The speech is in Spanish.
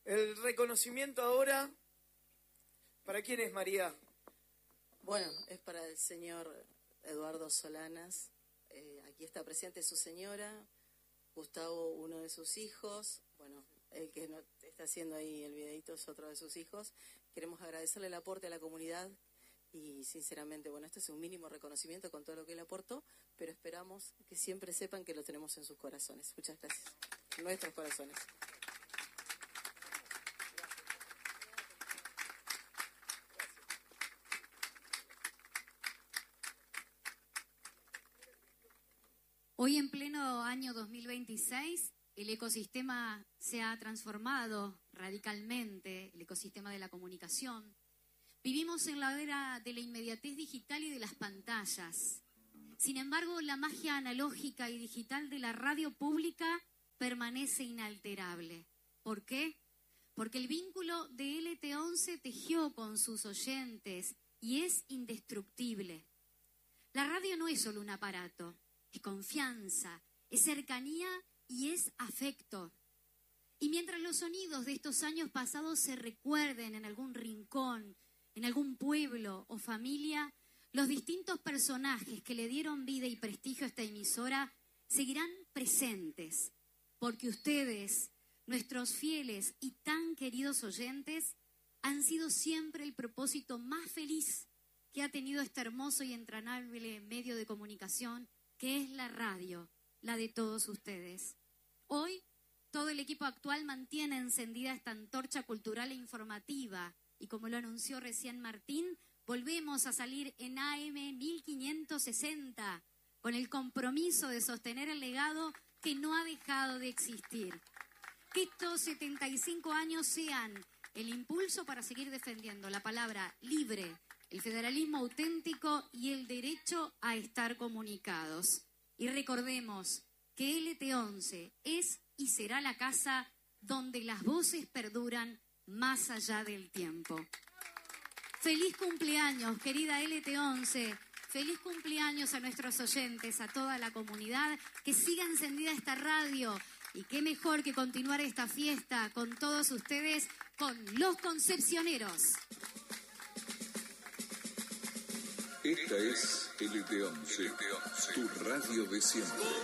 El reconocimiento ahora, ¿para quién es, María? Bueno, es para el señor Eduardo Solanas. Aquí está presente su señora, Gustavo, uno de sus hijos. Bueno, el que no está haciendo ahí el videito es otro de sus hijos. Queremos agradecerle el aporte a la comunidad y sinceramente, bueno, este es un mínimo reconocimiento con todo lo que él aportó, pero esperamos que siempre sepan que lo tenemos en sus corazones. Muchas gracias. En nuestros corazones. Hoy, en pleno año 2026, el ecosistema se ha transformado radicalmente, el ecosistema de la comunicación. Vivimos en la era de la inmediatez digital y de las pantallas. Sin embargo, la magia analógica y digital de la radio pública permanece inalterable. ¿Por qué? Porque el vínculo de LT11 tejió con sus oyentes y es indestructible. La radio no es solo un aparato. Es confianza, es cercanía y es afecto. Y mientras los sonidos de estos años pasados se recuerden en algún rincón, en algún pueblo o familia, los distintos personajes que le dieron vida y prestigio a esta emisora seguirán presentes, porque ustedes, nuestros fieles y tan queridos oyentes, han sido siempre el propósito más feliz que ha tenido este hermoso y entrañable medio de comunicación, que es la radio, la de todos ustedes. Hoy, todo el equipo actual mantiene encendida esta antorcha cultural e informativa, y como lo anunció recién Martín, volvemos a salir en AM 1560, con el compromiso de sostener el legado que no ha dejado de existir. Que estos 75 años sean el impulso para seguir defendiendo la palabra libre, el federalismo auténtico y el derecho a estar comunicados. Y recordemos que LT11 es y será la casa donde las voces perduran más allá del tiempo. Feliz cumpleaños, querida LT11. Feliz cumpleaños a nuestros oyentes, a toda la comunidad. Que siga encendida esta radio. Y qué mejor que continuar esta fiesta con todos ustedes, con los Concepcioneros. Esta es LT11, tu radio de siempre.